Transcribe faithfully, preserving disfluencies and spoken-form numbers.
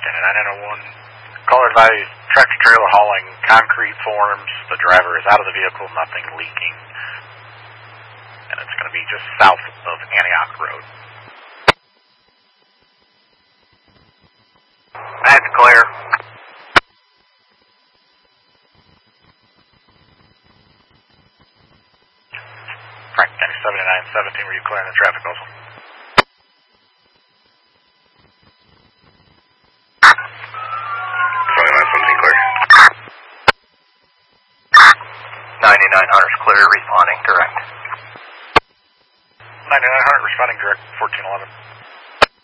Canada nine oh one. Caller advised tractor trailer hauling concrete forms. The driver is out of the vehicle, nothing leaking. And it's going to be just south of Antioch Road. That's clear. Frank County seventy-nine seventeen, were you clearing the traffic also? seventy-nine seventeen clear. ninety-nine Hunter's clear, responding direct. ninety-nine Hunter responding direct, fourteen eleven.